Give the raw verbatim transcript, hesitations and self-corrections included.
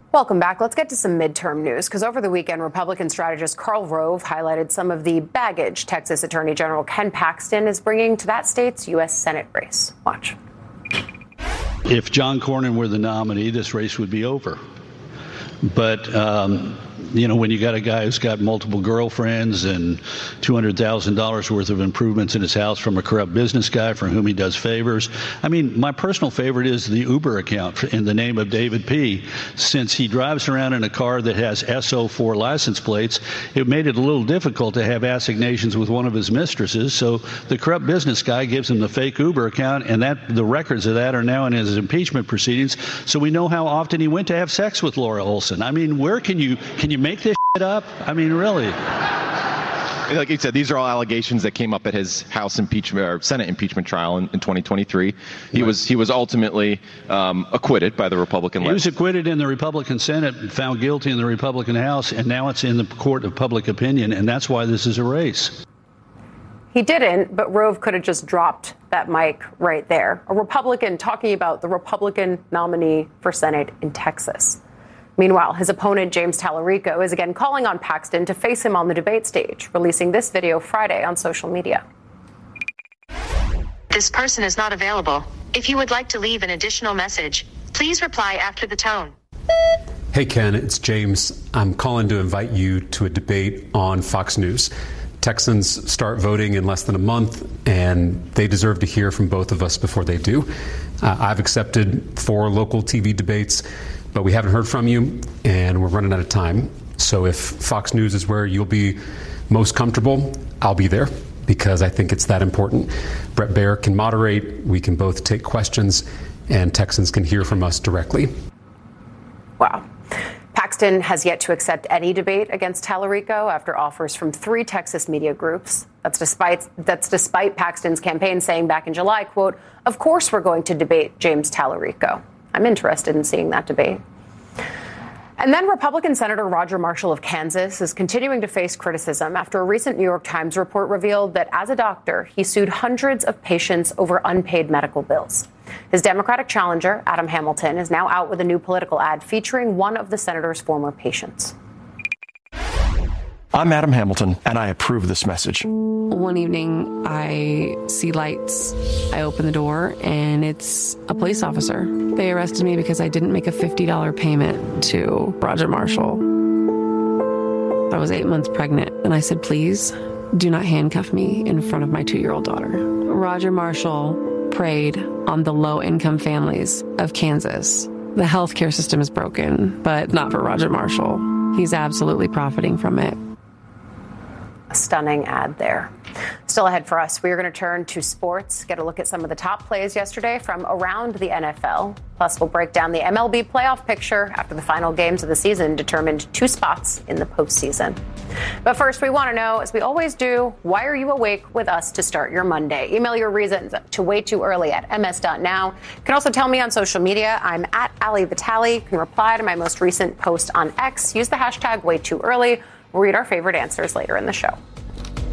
Welcome back. Let's get to some midterm news, because over the weekend, Republican strategist Karl Rove highlighted some of the baggage Texas Attorney General Ken Paxton is bringing to that state's U S Senate race. Watch. If John Cornyn were the nominee, this race would be over. But, um, you know, when you got a guy who's got multiple girlfriends and two hundred thousand dollars worth of improvements in his house from a corrupt business guy for whom he does favors. I mean, my personal favorite is the Uber account in the name of David P. Since he drives around in a car that has S O four license plates, it made it a little difficult to have assignations with one of his mistresses. So the corrupt business guy gives him the fake Uber account, and that the records of that are now in his impeachment proceedings. So we know how often he went to have sex with Laura Olson. I mean, where can you can you make this shit up? I mean, really. Like you said, these are all allegations that came up at his House impeachment or Senate impeachment trial in, in twenty twenty-three. He right. was he was ultimately um, acquitted by the Republican. He was acquitted in the Republican Senate, found guilty in the Republican House, and now it's in the court of public opinion, and that's why this is a race. He didn't, but Rove could have just dropped that mic right there. A Republican talking about the Republican nominee for Senate in Texas. Meanwhile, his opponent, James Tallarico, is again calling on Paxton to face him on the debate stage, releasing this video Friday on social media. This person is not available. If you would like to leave an additional message, please reply after the tone. Hey, Ken, it's James. I'm calling to invite you to a debate on Fox News. Texans start voting in less than a month, and they deserve to hear from both of us before they do. Uh, I've accepted four local T V debates, but we haven't heard from you, and we're running out of time. So if Fox News is where you'll be most comfortable, I'll be there, because I think it's that important. Bret Baier can moderate, we can both take questions, and Texans can hear from us directly. Wow. Paxton has yet to accept any debate against Tallarico after offers from three Texas media groups. That's despite that's despite Paxton's campaign saying back in July, quote, "Of course we're going to debate James Tallarico. I'm interested in seeing that debate." And then Republican Senator Roger Marshall of Kansas is continuing to face criticism after a recent New York Times report revealed that as a doctor, he sued hundreds of patients over unpaid medical bills. His Democratic challenger, Adam Hamilton, is now out with a new political ad featuring one of the senator's former patients. I'm Adam Hamilton, and I approve this message. One evening, I see lights. I open the door, and it's a police officer. They arrested me because I didn't make a fifty dollars payment to Roger Marshall. I was eight months pregnant, and I said, please do not handcuff me in front of my two-year-old daughter. Roger Marshall preyed on the low-income families of Kansas. The healthcare system is broken, but not for Roger Marshall. He's absolutely profiting from it. A stunning ad there. Still ahead for us, we are going to turn to sports, get a look at some of the top plays yesterday from around the N F L. Plus, we'll break down the M L B playoff picture after the final games of the season determined two spots in the postseason. But first, we want to know, as we always do, why are you awake with us to start your Monday? Email your reasons to way too early at m s dot now. You can also tell me on social media. I'm at Ali Vitale. You can reply to my most recent post on X. Use the hashtag way too early. We'll read our favorite answers later in the show.